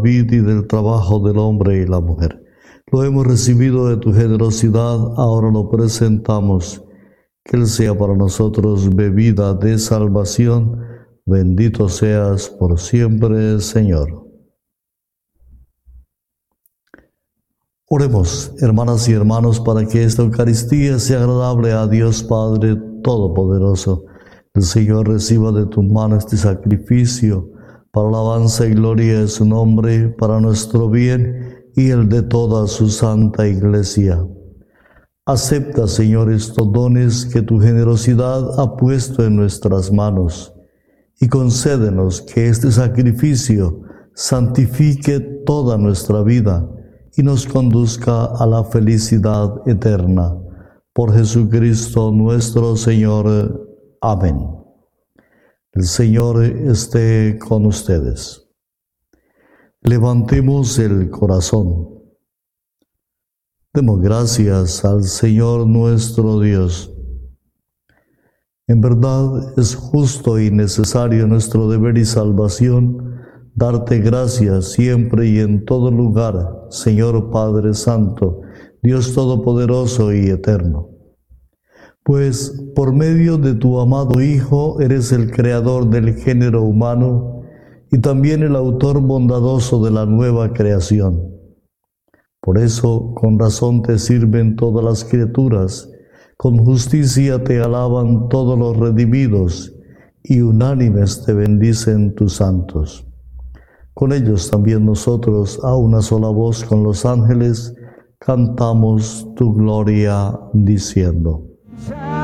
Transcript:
vida y del trabajo del hombre y la mujer. Lo hemos recibido de tu generosidad, ahora lo presentamos. Que Él sea para nosotros bebida de salvación. Bendito seas por siempre, Señor. Oremos, hermanas y hermanos, para que esta Eucaristía sea agradable a Dios Padre Todopoderoso. El Señor reciba de tu mano este sacrificio para alabanza y gloria de su nombre, para nuestro bien y el de toda su santa Iglesia. Acepta, Señor, estos dones que tu generosidad ha puesto en nuestras manos y concédenos que este sacrificio santifique toda nuestra vida y nos conduzca a la felicidad eterna. Por Jesucristo nuestro Señor. Amén. El Señor esté con ustedes. Levantemos el corazón. Demos gracias al Señor nuestro Dios. En verdad es justo y necesario nuestro deber y salvación darte gracias siempre y en todo lugar, Señor Padre Santo, Dios Todopoderoso y Eterno. Pues por medio de tu amado Hijo eres el creador del género humano y también el autor bondadoso de la nueva creación. Por eso, con razón te sirven todas las criaturas, con justicia te alaban todos los redimidos, y unánimes te bendicen tus santos. Con ellos también nosotros, a una sola voz con los ángeles, cantamos tu gloria diciendo: